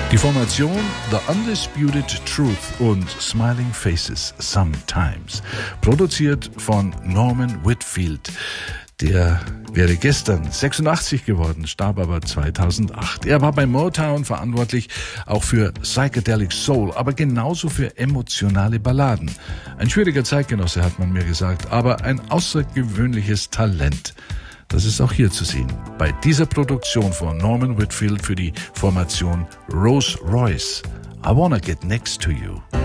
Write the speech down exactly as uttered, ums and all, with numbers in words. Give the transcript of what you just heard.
Die Formation The Undisputed Truth und Smiling Faces Sometimes, produziert von Norman Whitfield. Der wäre gestern sechsundachtzig geworden, starb aber zweitausendacht. Er war bei Motown verantwortlich, auch für Psychedelic Soul, aber genauso für emotionale Balladen. Ein schwieriger Zeitgenosse, hat man mir gesagt, aber ein außergewöhnliches Talent. Das ist auch hier zu sehen, bei dieser Produktion von Norman Whitfield für die Formation Rolls Royce. I Wanna Get Next to You.